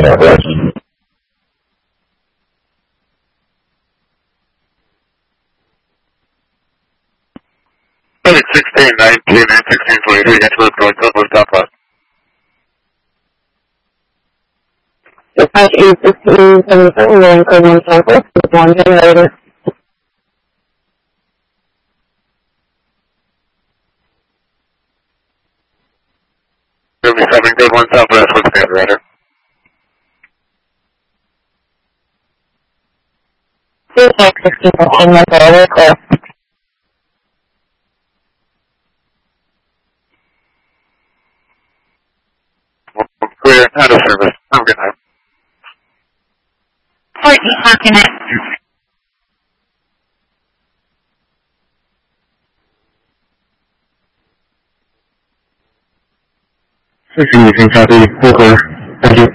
16, 19, and 16, 23, Angeles, going to stop us. Dispatch 816, 77, code 1 Southwest, with 1 generator. Give me 7, code 1 Southwest, with generator. 16, 1 generator, clear. Clear, out of service. Have a good night. Courtney, how can I? Using copy, full clear. Thank you.